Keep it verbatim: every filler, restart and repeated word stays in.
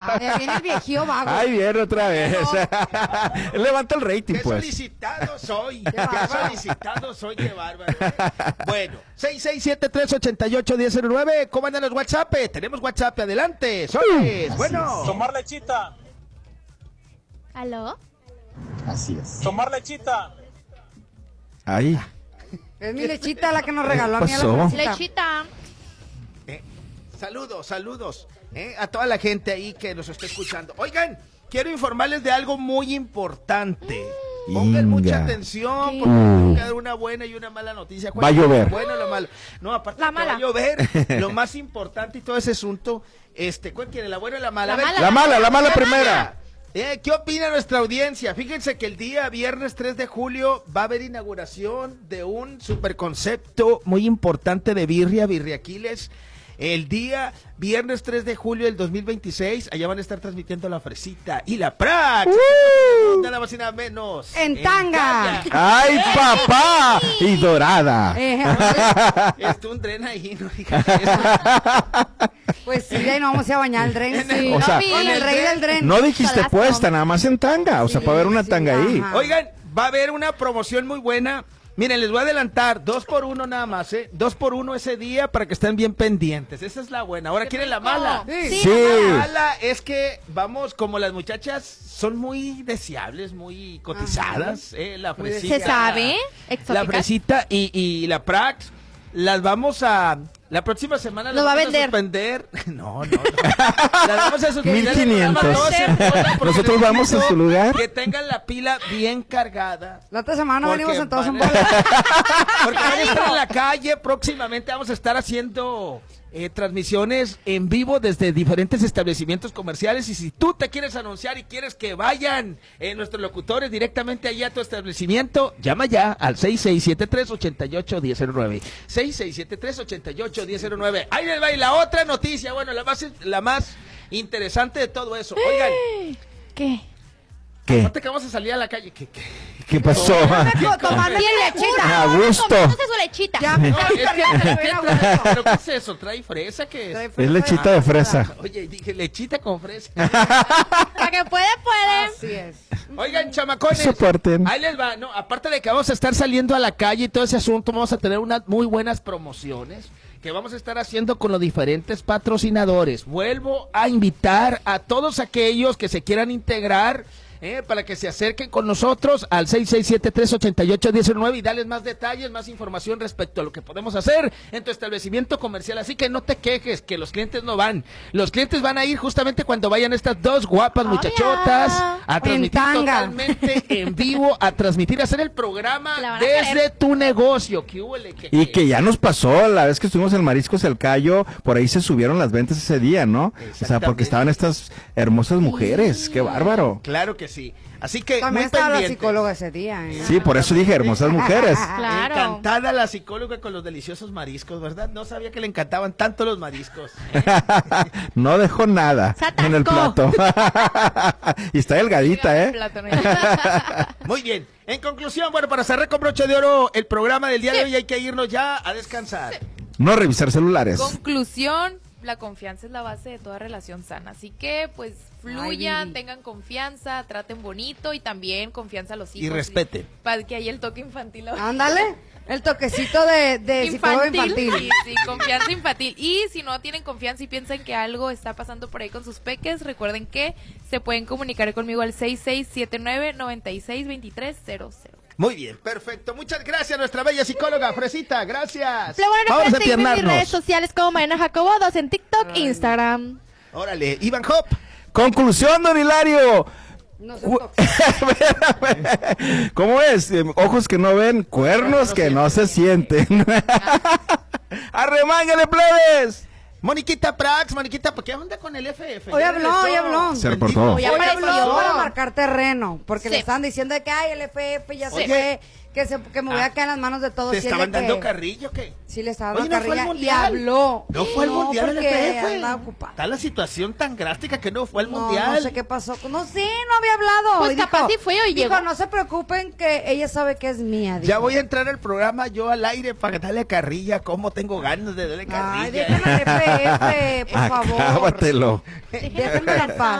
Ya viene el viejío vago. Ay, viene otra vez. Levanta el rating, Qué pues. solicitado soy. Qué solicitado soy, qué bárbaro. Bueno, seis seis siete tres ocho ocho uno cero cero nueve. ¿Cómo andan los WhatsApp? Tenemos WhatsApp, adelante. Soles, bueno. Tomar lechita. ¿Aló? Así es. Tomar lechita. Ay. Es mi lechita la que nos regaló a mí a pasó? la Lechita. Eh, saludos, saludos eh, a toda la gente ahí que nos está escuchando. Oigan, quiero informarles de algo muy importante. Pongan Inga. mucha atención, ¿Qué? porque tengo que dar una buena y una mala noticia. ¿Cuál Va a es llover. lo bueno o lo malo? No, aparte La de que va mala. a llover, lo más importante y todo ese asunto, este, ¿cuál quiere? ¿La buena o la mala? La A ver, mala. La mala, la mala primera. Eh, ¿qué opina nuestra audiencia? Fíjense que el día viernes tres de julio va a haber inauguración de un superconcepto muy importante de birria, Birriaquiles. El día viernes tres de julio del dos mil veintiséis, allá van a estar transmitiendo la Fresita y la Prax. Uh. Nada más y nada menos. En tanga. Ay, papá. Y dorada. Eh, Este un tren ahí, no digas eso. pues sí, de ahí no vamos a ir a bañar el dren. Sí. O sea, Con el rey del dren. No dijiste Solazo. puesta, nada más en tanga. O sea, Sí, para ver una sí, tanga ahí. ajá. Oigan, va a haber una promoción muy buena. Miren, les voy a adelantar, dos por uno nada más, ¿eh? Dos por uno ese día para que estén bien pendientes. Esa es la buena. Ahora, ¿quieren la mala? Sí. Sí. La mala es que, vamos, como las muchachas son muy deseables, muy cotizadas, ¿eh? La fresita. ¿Se sabe? La Exóticas. fresita y, y la Prax, las vamos a... La próxima semana Lo las va a vamos vender. suspender. No, no, no. Las vamos a suspender. mil quinientos. el programa dos semanas porque Nosotros vamos en su lugar. Que tengan la pila bien cargada. La otra semana Porque venimos sentados en van a- bola. Porque van a estar en la calle. Próximamente vamos a estar haciendo eh, transmisiones en vivo desde diferentes establecimientos comerciales. Y si tú te quieres anunciar y quieres que vayan eh, nuestros locutores directamente allá a tu establecimiento, llama ya al seis seis siete tres ocho ocho uno cero cero nueve. seis seis siete tres ocho ocho uno cero cero nueve. Ahí les va. Y la otra noticia, bueno, la más, la más interesante de todo eso. Oigan, ¿Qué? ¿Qué? aparte que vamos a salir a la calle. ¿Qué, qué? ¿Qué pasó? Tomando mi lechita. A gusto. Comiéndose su lechita. Ya me No, estoy es que- perdiendo, ¿qué bien a trae? gusto. ¿Pero qué es eso? ¿Trae fresa? ¿Qué es? Es lechita de fresa. Oye, dije lechita con fresa. La que puede, puede. Así es. Oigan, chamacones, Soporten. ahí les va. No, aparte de que vamos a estar saliendo a la calle y todo ese asunto, vamos a tener unas muy buenas promociones que vamos a estar haciendo con los diferentes patrocinadores. Vuelvo a invitar a todos aquellos que se quieran integrar eh, para que se acerquen con nosotros al seis seis siete tres ocho ocho uno cero nueve y darles más detalles, más información respecto a lo que podemos hacer en tu establecimiento comercial. Así que no te quejes que los clientes no van. Los clientes van a ir justamente cuando vayan estas dos guapas Obvio. muchachotas a En transmitir tanga. totalmente en vivo, a transmitir, a hacer el programa La van a desde querer. tu negocio. ¿Qué huele? ¿Qué- Y qué? que ya nos pasó la vez que estuvimos en Mariscos El Cayo, por ahí se subieron las ventas ese día, ¿no? O sea, Exactamente. porque estaban estas hermosas mujeres, qué bárbaro. Claro que sí. Así que También muy estaba la pendientes. psicóloga ese día. ¿eh? Sí, por eso dije hermosas mujeres. Claro. Encantada la psicóloga con los deliciosos mariscos, ¿verdad? No sabía que le encantaban tanto los mariscos. No dejó nada Se atascó. en el plato. Y está delgadita, ¿eh? Muy bien. En conclusión, bueno, para cerrar con broche de oro el programa del día de hoy hay que irnos ya a descansar. No revisar celulares. Conclusión, la confianza es la base de toda relación sana, así que pues fluyan, Ay, tengan confianza, traten bonito y también confianza a los hijos. Y respeten. Para que haya el toque infantil. Ándale, el toquecito de, de psicólogo infantil. Sí, sí, confianza infantil. Y si no tienen confianza y piensan que algo está pasando por ahí con sus peques, recuerden que se pueden comunicar conmigo al seis seis siete nueve nueve seis dos tres cero cero. Muy bien, perfecto. Muchas gracias, nuestra bella psicóloga, Fresita. Gracias. Lo bueno, Vamos a recuerden seguirme en mis redes tiernarnos. sociales como Mariana Jacobo, dos en TikTok, Instagram. Órale, Iván Hop. Conclusión, don Hilario. No se Cu- toque. Espérame. ¿Cómo es? Eh, Ojos que no ven, cuernos que no se sienten. ¡Arremángale, plebes! Moniquita Prax, Moniquita, ¿por qué onda con el F F? Hoy Ya habló, regresó. hoy habló. Se reportó. Hoy Ya habló apareció. para marcar terreno, porque Sí. le estaban diciendo de que ay, el F F ya se Oye. fue, que, se, que me voy a quedar en las manos de todos. ¿Te y es de estaban dando que- carrillo qué? Sí, le estaban Oye, dando ¿no fue al carrilla y mundial? habló. ¿No fue al mundial el porque F F? andaba ocupado. Está la situación tan drástica que no fue al No, mundial. no sé qué pasó. No sé, no había hablado. Pues Y capaz sí fue y dijo, llegó. no se preocupen que ella sabe que es mía. Ya dijo. voy a entrar al programa yo al aire para darle carrilla. ¿Cómo tengo ganas de darle carrilla? Ay, dejen al F F, por favor. Acábatelo. Déjenme en paz.